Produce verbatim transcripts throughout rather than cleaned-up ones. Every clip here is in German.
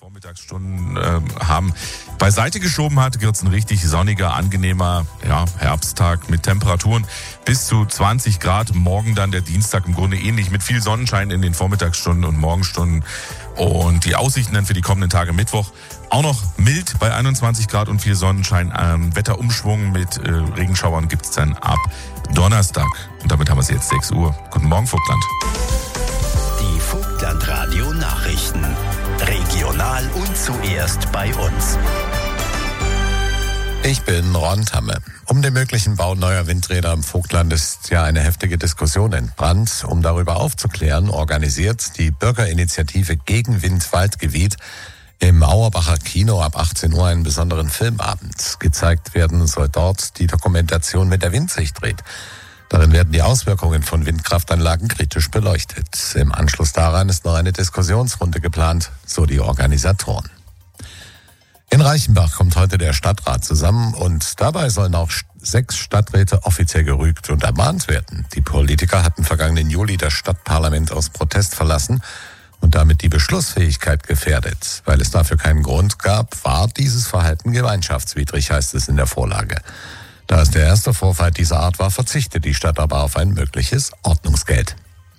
Vormittagsstunden äh, haben beiseite geschoben hat, wird es ein richtig sonniger, angenehmer ja, Herbsttag mit Temperaturen bis zu zwanzig Grad. Morgen dann der Dienstag im Grunde ähnlich mit viel Sonnenschein in den Vormittagsstunden und Morgenstunden. Und die Aussichten dann für die kommenden Tage Mittwoch auch noch mild bei einundzwanzig Grad und viel Sonnenschein. Ähm, Wetterumschwung mit äh, Regenschauern gibt es dann ab Donnerstag. Und damit haben wir es jetzt sechs Uhr. Guten Morgen, Vogtland. Die Vogtland-Radio-Nachrichten. Regional und zuerst bei uns. Ich bin Ron Tamme. Um den möglichen Bau neuer Windräder im Vogtland ist ja eine heftige Diskussion entbrannt. Um darüber aufzuklären, organisiert die Bürgerinitiative gegen Wind-Waldgebiet im Auerbacher Kino ab achtzehn Uhr einen besonderen Filmabend. Gezeigt werden soll dort die Dokumentation Mit der Wind sich dreht. Darin werden die Auswirkungen von Windkraftanlagen kritisch beleuchtet. Im Anschluss daran ist noch eine Diskussionsrunde geplant, so die Organisatoren. In Reichenbach kommt heute der Stadtrat zusammen und dabei sollen auch sechs Stadträte offiziell gerügt und ermahnt werden. Die Politiker hatten vergangenen Juli das Stadtparlament aus Protest verlassen und damit die Beschlussfähigkeit gefährdet. Weil es dafür keinen Grund gab, war dieses Verhalten gemeinschaftswidrig, heißt es in der Vorlage. Da es der erste Vorfall dieser Art war, verzichtet die Stadt aber auf ein mögliches Ordnungsgeld.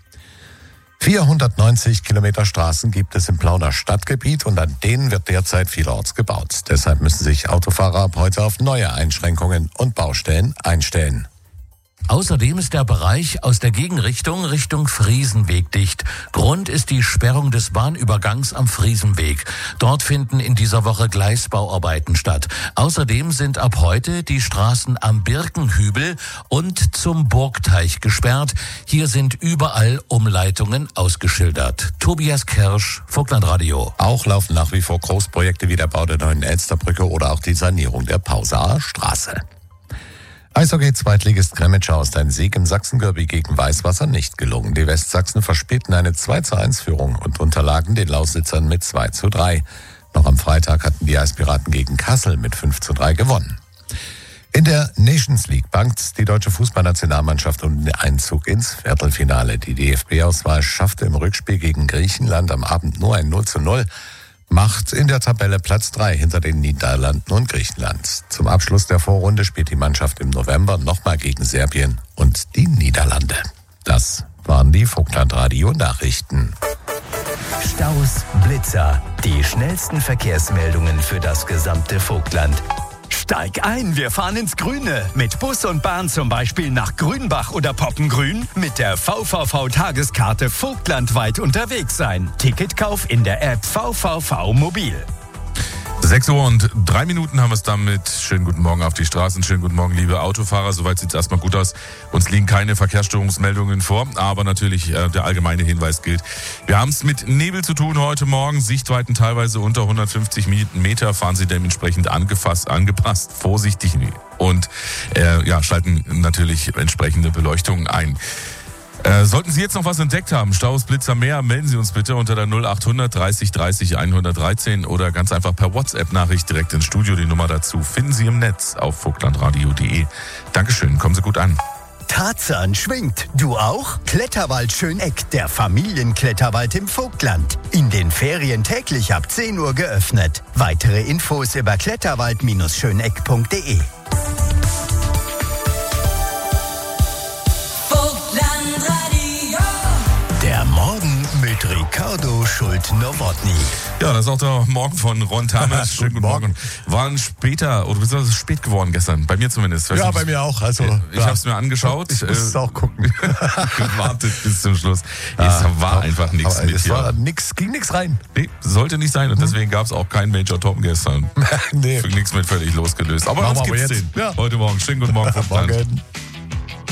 vierhundertneunzig Kilometer Straßen gibt es im Plauner Stadtgebiet und an denen wird derzeit vielerorts gebaut. Deshalb müssen sich Autofahrer ab heute auf neue Einschränkungen und Baustellen einstellen. Außerdem ist der Bereich aus der Gegenrichtung Richtung Friesenweg dicht. Grund ist die Sperrung des Bahnübergangs am Friesenweg. Dort finden in dieser Woche Gleisbauarbeiten statt. Außerdem sind ab heute die Straßen am Birkenhübel und zum Burgteich gesperrt. Hier sind überall Umleitungen ausgeschildert. Tobias Kirsch, Vogtlandradio. Auch laufen nach wie vor Großprojekte wie der Bau der neuen Elsterbrücke oder auch die Sanierung der Pausaer Straße. Eishockey-Zweitligist Kremitschau ist ein Sieg im Sachsen-Derby gegen Weißwasser nicht gelungen. Die Westsachsen verspäten eine zwei zu eins Führung und unterlagen den Lausitzern mit zwei zu drei. Noch am Freitag hatten die Eispiraten gegen Kassel mit fünf zu drei gewonnen. In der Nations League bangt die deutsche Fußballnationalmannschaft um den Einzug ins Viertelfinale. Die D F B-Auswahl schaffte im Rückspiel gegen Griechenland am Abend nur ein null zu null. Macht in der Tabelle Platz drei hinter den Niederlanden und Griechenland. Zum Abschluss der Vorrunde spielt die Mannschaft im November nochmal gegen Serbien und die Niederlande. Das waren die Vogtlandradio-Nachrichten. Staus, Blitzer, die schnellsten Verkehrsmeldungen für das gesamte Vogtland. Steig ein, wir fahren ins Grüne. Mit Bus und Bahn zum Beispiel nach Grünbach oder Poppengrün. Mit der V V V-Tageskarte vogtlandweit unterwegs sein. Ticketkauf in der App V V V Mobil. sechs Uhr und drei Minuten haben wir es damit. Schönen guten Morgen auf die Straßen. Schönen guten Morgen, liebe Autofahrer. Soweit sieht es erstmal gut aus. Uns liegen keine Verkehrsstörungsmeldungen vor, aber natürlich äh, der allgemeine Hinweis gilt. Wir haben es mit Nebel zu tun heute Morgen. Sichtweiten teilweise unter hundertfünfzig Meter. Fahren Sie dementsprechend angefasst, angepasst, vorsichtig und äh, ja, schalten natürlich entsprechende Beleuchtungen ein. Äh, sollten Sie jetzt noch was entdeckt haben, Staus, Blitzer, mehr, melden Sie uns bitte unter der null achthundert dreißig dreißig hundertdreizehn oder ganz einfach per WhatsApp-Nachricht direkt ins Studio. Die Nummer dazu finden Sie im Netz auf vogtlandradio punkt de. Dankeschön, kommen Sie gut an. Tarzan schwingt. Du auch? Kletterwald Schöneck, der Familienkletterwald im Vogtland. In den Ferien täglich ab zehn Uhr geöffnet. Weitere Infos über kletterwald Schöneck punkt de. Der Morgen mit Ricardo Schult-Nowotny. Ja, das ist auch der Morgen von Ron Tamme. Schönen guten Morgen. War ein später, oder bist du spät geworden gestern? Bei mir zumindest. Ja, bei mir auch. Also, ich ja. habe es mir angeschaut. Ich muss es auch gucken. Gewartet bis zum Schluss. Ja, es war einfach nichts mit Es hier. war nix, ging nichts rein. Nee, sollte nicht sein. Und deswegen gab es auch keinen Major Tom gestern. Nee. Nichts mit völlig losgelöst. Aber Machen uns wir gibt's jetzt. den. Ja. Heute Morgen. Schönen guten Morgen vom Land. Morgen.